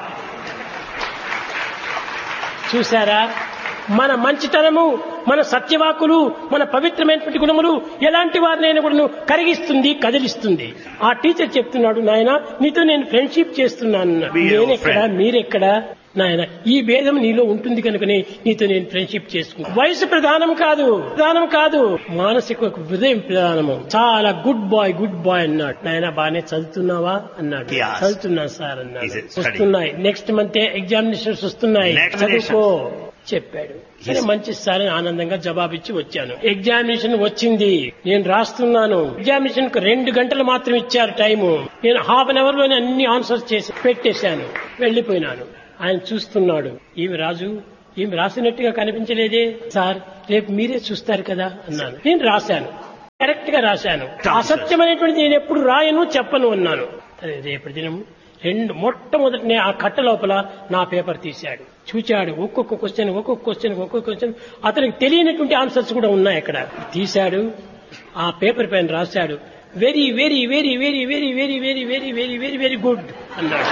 చూశారా, మన మంచితనము, మన సత్యవాకులు, మన పవిత్రమైనటువంటి గుణములు ఎలాంటి వారినైనా కూడా కరిగిస్తుంది, కదిలిస్తుంది. ఆ టీచర్ చెప్తున్నాడు, నాయన నీతో నేను ఫ్రెండ్షిప్ చేస్తున్నాను. నేనెక్కడ, మీరెక్కడ నాయన, ఈ భేదం నీలో ఉంటుంది కనుకనే నీతో నేను ఫ్రెండ్షిప్ చేసుకున్నాను. వయసు ప్రధానం కాదు, మానసిక హృదయం ప్రధానము. చాలా గుడ్ బాయ్ అన్నాడు. నాయన బాగానే చదువుతున్నావా అన్నాడు. చదువుతున్నాను సార్ అన్నాడు. వస్తున్నాయి, నెక్స్ట్ మంత్ ఎగ్జామినేషన్స్ వస్తున్నాయి, చదువుకో చెప్పాడు. సరే మంచి సార్ అని ఆనందంగా జవాబిచ్చి వచ్చాను. ఎగ్జామినేషన్ వచ్చింది, నేను రాస్తున్నాను. ఎగ్జామినేషన్ కు 2 గంటలు మాత్రం ఇచ్చారు టైము. నేను హాఫ్ అన్ అవర్ లోనే అన్ని ఆన్సర్స్ చేసి పెట్టేశాను, వెళ్లిపోయినాను. ఆయన చూస్తున్నాడు, ఈమె రాజు ఈమె రాసినట్టుగా కనిపించలేదే సార్, రేపు మీరే చూస్తారు కదా అన్నాను. నేను రాశాను, కరెక్ట్ గా రాశాను. అసత్యమైనటువంటి నేను ఎప్పుడు రాయను, చెప్పను అన్నాను. సరే రేపటి దినం మొట్టమొదటినే ఆ కట్ట లోపల నా పేపర్ తీశాడు, చూచాడు. ఒక్కొక్క క్వశ్చన్ అతనికి తెలియనటువంటి ఆన్సర్స్ కూడా ఉన్నాయి అక్కడ. తీశాడు, ఆ పేపర్ పైన రాశాడు, very very very very very very very very very very very good అన్నాడు.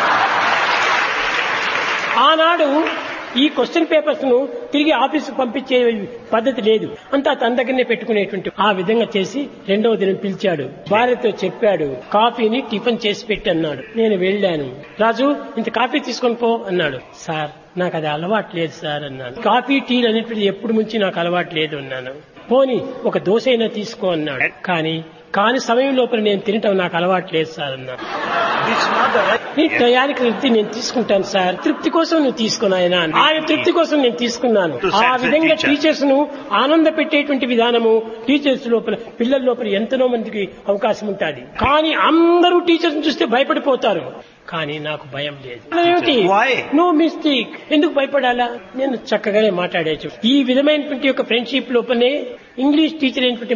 ఆనాడు ఈ క్వశ్చన్ పేపర్స్ ను తిరిగి ఆఫీసుకు పంపించే పద్ధతి లేదు, అంతా తన దగ్గరనే పెట్టుకునేటువంటి. ఆ విధంగా చేసి 2వ దినం పిలిచాడు. భార్యతో చెప్పాడు, కాఫీని టిఫిన్ చేసి పెట్టి అన్నాడు. నేను వెళ్ళాను. రాజు ఇంత కాఫీ తీసుకొని పో అన్నాడు. సార్ నాకు అది అలవాటు లేదు సార్ అన్నాను. కాఫీ టీలు అనేటువంటి ఎప్పుడు నుంచి నాకు అలవాటు లేదు అన్నాను. పోని ఒక దోశ అయినా తీసుకో అన్నాడు. కాని సమయం లోపల నేను తినటం నాకు అలవాటు లేదు సార్ అన్నాను. నీ టయానికి తృప్తి నేను తీసుకుంటాను సార్, తృప్తి కోసం నువ్వు తీసుకున్నాయన, ఆయన తృప్తి కోసం నేను తీసుకున్నాను. ఆ విధంగా టీచర్స్ ను ఆనంద పెట్టేటువంటి విధానము టీచర్స్ లోపల, పిల్లల లోపల ఎంతనో మందికి అవకాశం ఉంటుంది. కానీ అందరూ టీచర్స్ చూస్తే భయపడిపోతారు, కానీ నాకు భయం లేదు. ఏమిటి, నో మిస్టేక్, ఎందుకు భయపడాలా, నేను చక్కగానే మాట్లాడేచ్చు. ఈ విధమైనటువంటి యొక్క ఫ్రెండ్షిప్ లోపలనే ఇంగ్లీష్ టీచర్ అయినటువంటి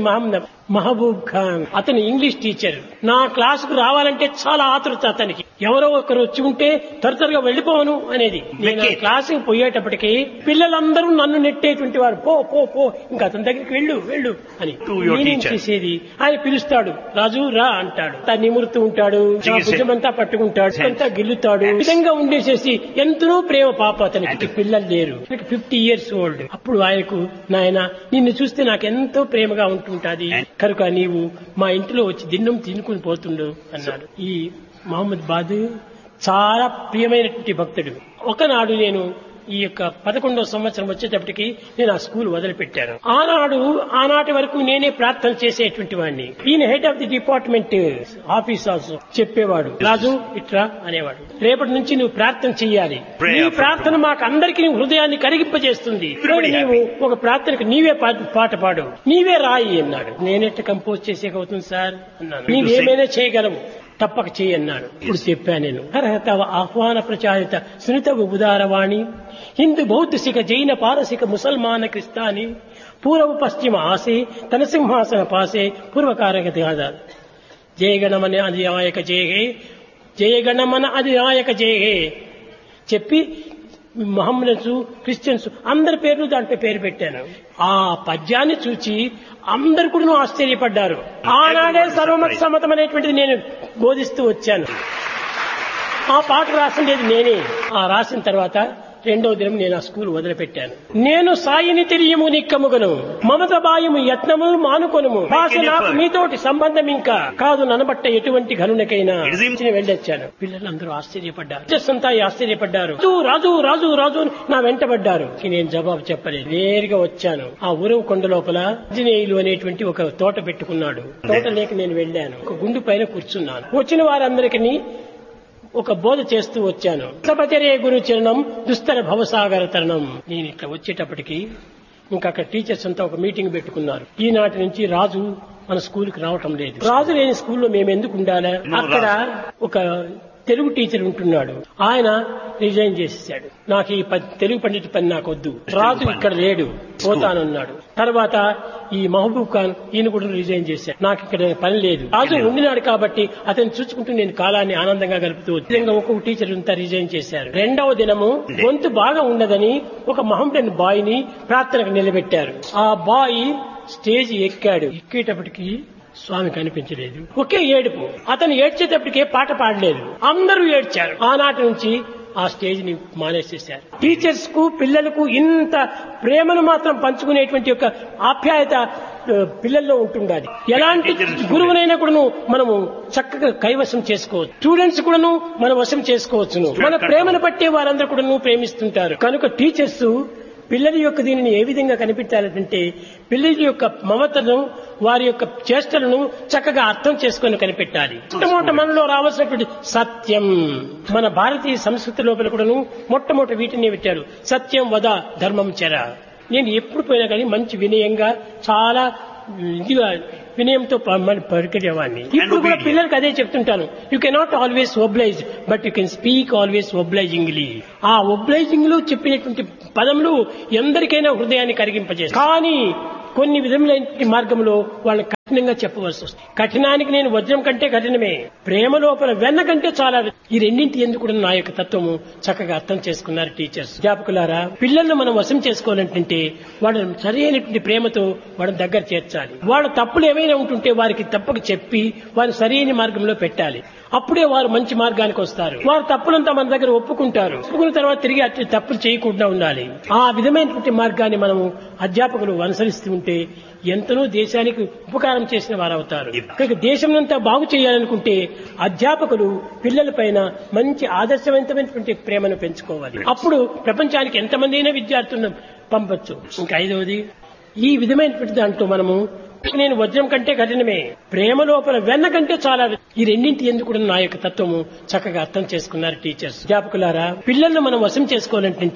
మహబూబ్ ఖాన్, అతను ఇంగ్లీష్ టీచర్. నా క్లాసుకు రావాలంటే చాలా ఆతృత అతనికి. ఎవరో ఒకరు వచ్చి ఉంటే త్వరగా వెళ్లిపోవను అనేది. నేను క్లాసుకు పోయేటప్పటికి పిల్లలందరూ నన్ను నెట్టేటువంటి వారు, పో పో పో ఇంకా అతని దగ్గరికి వెళ్ళు అని. నేనేం చేసేది, ఆయన పిలుస్తాడు, రాజు రా అంటాడు, తను నిమురుతూ ఉంటాడు, భుజమంతా పట్టుకుంటాడు, అంతా గిల్లుతాడు. విధంగా ఉండేసేసి ఎంతో ప్రేమ. పాప అతనికి పిల్లలు లేరు, 50 years ఓల్డ్. అప్పుడు ఆయనకు, నాయన నిన్ను చూస్తే నాకు ఎంతో ప్రేమగా ఉంటుంటాది కనుక నీవు మా ఇంట్లో వచ్చి దిన్నం తినుకుని పోతుండు అన్నాడు. ఈ మహమ్మద్ బాదు చాలా ప్రియమైనటువంటి భక్తుడు. ఒకనాడు నేను ఈ యొక్క 11వ సంవత్సరం వచ్చేటప్పటికి నేను ఆ స్కూల్ వదిలిపెట్టాను. ఆనాటి వరకు నేనే ప్రార్థన చేసేటువంటి వాడిని. ఈయన head of the department office also చెప్పేవాడు, రాజు ఇట్రా అనేవాడు, రేపటి నుంచి నువ్వు ప్రార్థన చెయ్యాలి, నీ ప్రార్థన మాకు అందరికీ హృదయాన్ని కరిగింపజేస్తుంది, నీవు ఒక ప్రార్థనకు నీవే పాట పాడు, నీవే రాయి అన్నాడు. నేనెట్లా కంపోజ్ చేసేకవుతుంది సార్ అన్నాను. నీవేమైనా చేయగలవు, తప్పక చేయన్నాడు. ఇప్పుడు చెప్పాను నేను, హరహతవ ఆహ్వాన ప్రచారిత సునితవ ఉదారవాణి హిందూ బౌద్ధ సిఖ జైన పారసిక ముసల్మాన క్రిస్తాని పూర్వ పశ్చిమ ఆసే తన సింహాసన పాసే పూర్వకారగతి ఆధార్ జయగణమన అధినాయక జయహే జయగణమన అధినాయక జయహే చెప్పి మహమ్మదన్స్, క్రిస్టియన్స్ అందరి పేర్లు దాంట్లో పేరు పెట్టాను. ఆ పద్యాన్ని చూచి అందరు కూడా ఆశ్చర్యపడ్డారు. ఆనాడే సర్వమత సమ్మతం అనేటువంటిది నేను బోధిస్తూ వచ్చాను. ఆ పాట రాసిండేది నేనే. ఆ రాసిన తర్వాత 2వ దినం నేను ఆ స్కూల్ వదిలిపెట్టాను. నేను సాయిని తెలియము నిక్కముగను, మమత బాయము యత్నములు మానుకొనుము, భాష నాకు మీతోటి సంబంధం ఇంకా కాదు ననబట్ట ఎటువంటి ఘనునికైనా వెళ్ళొచ్చాను. పిల్లలందరూ ఆశ్చర్యపడ్డారు, అంతా ఆశ్చర్యపడ్డారు. రాజు రాజు రాజు నా వెంటబడ్డారు. నేను జవాబు చెప్పలేదు, నేరుగా వచ్చాను. ఆ ఉరవ కొండ లోపల ఆంజనేయులు అనేటువంటి ఒక తోట పెట్టుకున్నాడు. తోట లేక నేను వెళ్ళాను. ఒక గుండు పైన కూర్చున్నాను. వచ్చిన వారందరికీ ఒక బోధ చేస్తూ వచ్చాను. సపచరే గురు చరణం దుస్తర భవసాగర తరణం. నేను ఇట్లా వచ్చేటప్పటికి ఇంకా అక్కడ టీచర్స్ అంతా ఒక మీటింగ్ పెట్టుకున్నారు. ఈనాటి నుంచి రాజు మన స్కూల్కి రావటం లేదు. రాజు లేని స్కూల్లో మేము ఎందుకు ఉండాలా? అక్కడ ఒక తెలుగు టీచర్ ఉంటున్నాడు. ఆయన రిజైన్ చేసేసాడు. నాకు ఈ తెలుగు పండిత పని నాకు వద్దు, రాజు ఇక్కడ లేడు, పోతానన్నాడు. తర్వాత ఈ మహబూబ్ ఖాన్ ఈయన కూడా రిజైన్ చేశాడు. నాకు ఇక్కడ పని లేదు. రాజు ఉండినాడు కాబట్టి అతను చూసుకుంటూ నేను కాలాన్ని ఆనందంగా గడుపుతూ విధంగా ఒక్కొక్క టీచర్ అంతా రిజైన్ చేశారు. రెండవ దినము గొంతు బాగా ఉండదని ఒక మహమ్మదన్ బాయ్ ని ప్రార్థనకు నిలబెట్టారు. ఆ బాయ్ స్టేజ్ ఎక్కాడు. ఎక్కేటప్పటికి స్వామి కనిపించలేదు. ఒకే ఏడుపు. అతను ఏడ్చేటప్పటికే పాట పాడలేదు. అందరూ ఏడ్చారు. ఆనాటి నుంచి ఆ స్టేజ్ ని మానేసేశారు. టీచర్స్ కు పిల్లలకు ఇంత ప్రేమను మాత్రం పంచుకునేటువంటి ఒక ఆప్యాయత పిల్లల్లో ఉంటుండాలి. ఎలాంటి గురువునైనా కూడాను మనము చక్కగా కైవసం చేసుకోవచ్చు. స్టూడెంట్స్ కూడాను మన వశం చేసుకోవచ్చును. మన ప్రేమను పట్టే వారందరూ కూడాను ప్రేమిస్తుంటారు. కనుక టీచర్స్ పిల్లల యొక్క దీనిని ఏ విధంగా కనిపెట్టాలంటే పిల్లల యొక్క మమతను, వారి యొక్క చేష్టలను చక్కగా అర్థం చేసుకొని కనిపెట్టాలి. మొట్టమొదట మనలో రావాల్సినటువంటి సత్యం. మన భారతీయ సంస్కృతి లోపల కూడాను మొట్టమొదటి వీటిని పెట్టారు. సత్యం వద ధర్మం చెర. నేను ఎప్పుడు పోయినా కానీ మంచి వినయంగా, చాలా ఇదిగా వినయంతో పరికరేవాడిని. ఇప్పుడు కూడా పిల్లలకి అదే చెప్తుంటాను. You cannot always oblige, but you can speak always obligingly. ఆ ఒబ్లైజింగ్ లో చెప్పినటువంటి పదములు ఎందరికైనా హృదయాన్ని కరిగింపజేస్తాయి. కానీ కొన్ని విధములైన మార్గంలో వాళ్ళని కఠినంగా చెప్పవలసి వస్తుంది. కఠినానికి నేను వజ్రం కంటే కఠినమే, ప్రేమ లోపల వెన్న కంటే చాలా. ఈ రెండింటి ఎందుకు కూడా నా యొక్క తత్వము చక్కగా అర్థం చేసుకున్నారు టీచర్స్. అధ్యాపకులారా, పిల్లలను మనం వశం చేసుకోవాలంటే వాళ్ళని సరైనటువంటి ప్రేమతో వాళ్ళని దగ్గర చేర్చాలి. వాళ్ళ తప్పులు ఏమైనా ఉంటుంటే వారికి తప్పక చెప్పి వారిని సరైన మార్గంలో పెట్టాలి. అప్పుడే వారు మంచి మార్గానికి వస్తారు. వారు తప్పులంతా మన దగ్గర ఒప్పుకుంటారు. ఒప్పుకున్న తర్వాత తిరిగి అట్టి తప్పులు చేయకుండా ఉండాలి. ఆ విధమైనటువంటి మార్గాన్ని మనము అధ్యాపకులు అనుసరిస్తూ ఉంటే ఎంతనో దేశానికి ఉపకారం చేసిన వారు అవుతారు. కనుక దేశంనంతా బాగు చేయాలనుకుంటే అధ్యాపకులు పిల్లల పైన మంచి ఆదర్శవంతమైనటువంటి ప్రేమను పెంచుకోవాలి. అప్పుడు ప్రపంచానికి ఎంతమంది అయినా విద్యార్థులను పంపొచ్చు. ఇంకా ఐదవది, ఈ విధమైనటువంటి దాంట్లో మనము నేను వజ్రం కంటే కఠినమే, ప్రేమ లోపల వెన్న కంటే చాలా. ఈ రెండింటి ఎందుకు కూడా నా యొక్క తత్వము చక్కగా అర్థం చేసుకున్నారు టీచర్స్. అధ్యాపకులారా, పిల్లలను మనం వశం చేసుకోవాలంటే